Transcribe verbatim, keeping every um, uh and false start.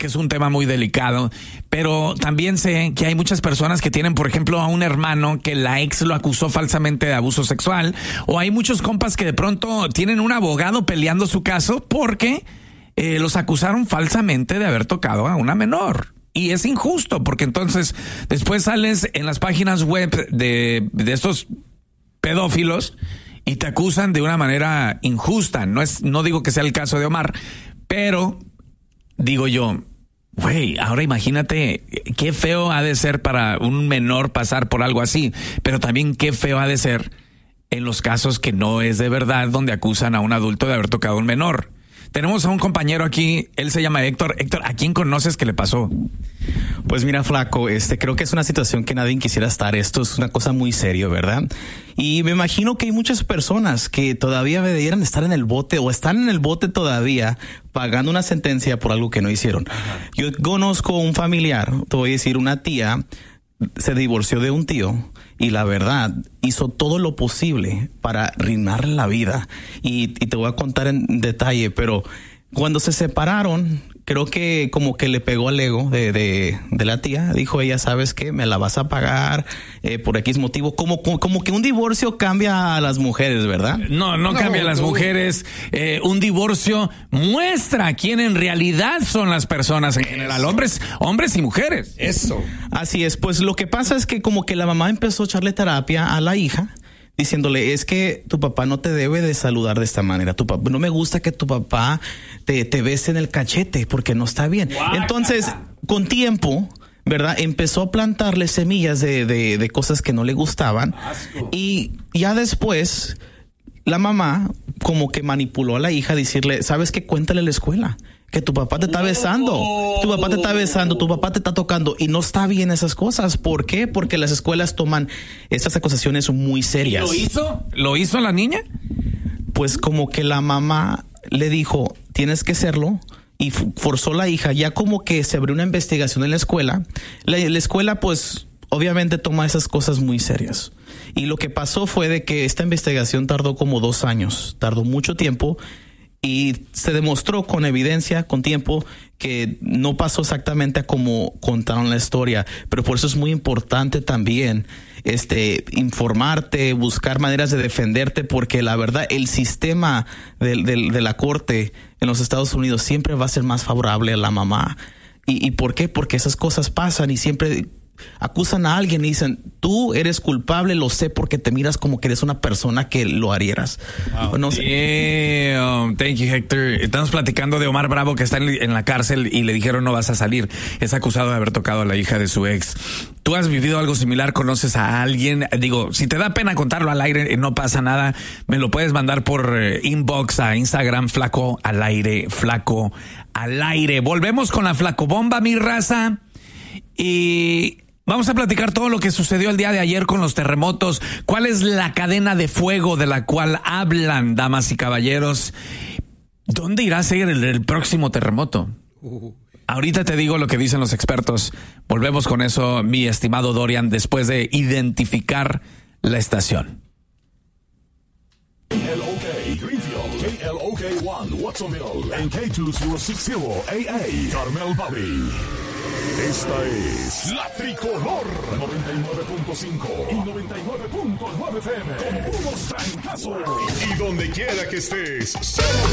que es un tema muy delicado, pero también sé que hay muchas personas que tienen, por ejemplo, a un hermano que la ex lo acusó falsamente de abuso sexual, o hay muchos compas que de pronto tienen un abogado peleando su caso porque eh, los acusaron falsamente de haber tocado a una menor. Y es injusto, porque entonces después sales en las páginas web de, de estos pedófilos y te acusan de una manera injusta. No es, no digo que sea el caso de Omar, pero digo yo, güey, ahora imagínate qué feo ha de ser para un menor pasar por algo así, pero también qué feo ha de ser en los casos que no es de verdad, donde acusan a un adulto de haber tocado a un menor. Tenemos a un compañero aquí, él se llama Héctor. Héctor, ¿a quién conoces que le pasó? Pues mira, flaco, este, creo que es una situación que nadie quisiera estar. Esto es una cosa muy seria, ¿verdad? Y me imagino que hay muchas personas que todavía deberían estar en el bote o están en el bote todavía pagando una sentencia por algo que no hicieron. Ajá. Yo conozco un familiar, te voy a decir, una tía se divorció de un tío y la verdad hizo todo lo posible para arruinarle la vida. Y, y te voy a contar en detalle, pero cuando se separaron, creo que como que le pegó al ego de, de, de la tía. Dijo ella, ¿sabes qué? Me la vas a pagar eh, por X motivo. Como, como, como que un divorcio cambia a las mujeres, ¿verdad? No, no, no cambia a las no. mujeres. Eh, un divorcio muestra quién en realidad son las personas en general. Hombres, hombres y mujeres. Eso. Así es. Pues lo que pasa es que como que la mamá empezó a echarle terapia a la hija, diciéndole, es que tu papá no te debe de saludar de esta manera. Tu papá, no me gusta que tu papá te, te bese en el cachete porque no está bien. Guaca. Entonces, con tiempo, ¿verdad? Empezó a plantarle semillas de, de, de cosas que no le gustaban. Asco. Y ya después, la mamá como que manipuló a la hija a decirle, ¿sabes qué? Cuéntale a la escuela que tu papá te está besando, tu papá te está besando, tu papá te está tocando, y no está bien esas cosas. ¿Por qué? Porque las escuelas toman esas acusaciones muy serias. ¿Lo hizo? ¿Lo hizo la niña? Pues como que la mamá le dijo, tienes que hacerlo, y forzó a la hija. Ya como que se abrió una investigación en la escuela. La, la escuela pues obviamente toma esas cosas muy serias. Y lo que pasó fue de que esta investigación tardó como dos años, tardó mucho tiempo. Y se demostró con evidencia, con tiempo, que no pasó exactamente como contaron la historia. Pero por eso es muy importante también este, informarte, buscar maneras de defenderte, porque la verdad el sistema de, de, de la corte en los Estados Unidos siempre va a ser más favorable a la mamá. ¿Y, y por qué? Porque esas cosas pasan y siempre acusan a alguien y dicen, tú eres culpable, lo sé porque te miras como que eres una persona que lo harías. Wow. No sé. Damn. Thank you, Héctor. Estamos platicando de Omar Bravo, que está en, en la cárcel y le dijeron no vas a salir. Es acusado de haber tocado a la hija de su ex. ¿Tú has vivido algo similar? ¿Conoces a alguien? Digo, si te da pena contarlo al aire, no pasa nada. Me lo puedes mandar por inbox a Instagram, Flaco al aire, Flaco al aire. Volvemos con la Flacobomba, mi raza. Y vamos a platicar todo lo que sucedió el día de ayer con los terremotos. ¿Cuál es la cadena de fuego de la cual hablan, damas y caballeros? ¿Dónde irá a ser el, el próximo terremoto? Uh. Ahorita te digo lo que dicen los expertos. Volvemos con eso, mi estimado Dorian, después de identificar la estación. K L O K Greenfield, K L O K uno Watsonville, en K dos mil sesenta A A, Carmel Valley. Esta es La Tricolor noventa y nueve punto cinco y noventa y nueve punto nueve F M con puros trancazos. Y donde quiera que estés, solo